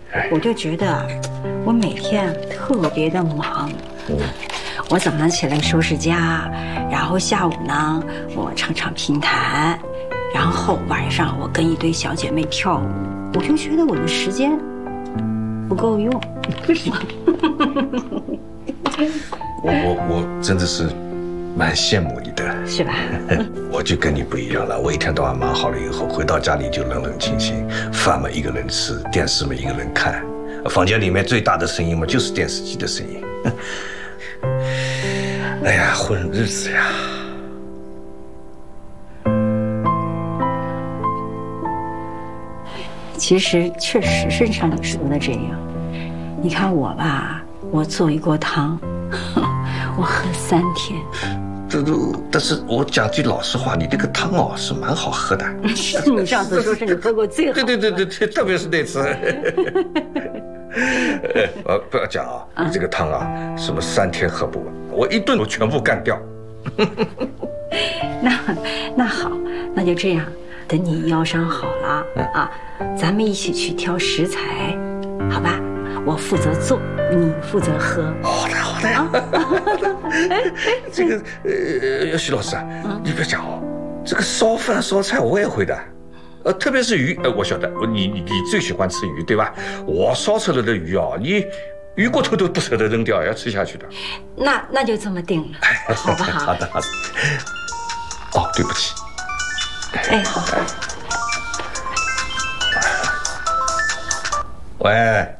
我就觉得我每天特别的忙。我早上起来收拾家，然后下午呢我唱唱评弹，然后晚上我跟一堆小姐妹跳舞，我就觉得我的时间不够用。 我真的是蛮羡慕你的， 是吧？ 我就跟你不一样了，我一天到晚忙好了以后，回到家里就冷冷清清，饭嘛一个人吃，电视嘛一个人看，房间里面最大的声音嘛就是电视机的声音。哎呀，混日子呀！ 其实确实是像你说的这样。你看我吧，我做一锅汤，我喝3天。 但是我讲句老实话，你这个汤哦是蛮好喝的。 你上次说是你喝过最好。 对，特别是那次。不要讲啊，你这个汤啊，什么3天喝不完，我一顿我全部干掉。 那好，那就这样，等你腰伤好了啊，咱们一起去挑食材，好吧？我负责做，你负责喝。 好的呀。这个徐老师啊，你别讲哦，这个烧饭烧菜我也会的。特别是鱼，我晓得，你最喜欢吃鱼对吧？我烧出来的鱼啊，你鱼骨头都不舍得扔掉，要吃下去的。 那就这么定了，好不好？ 好的。哦，对不起。 哎，好。 喂。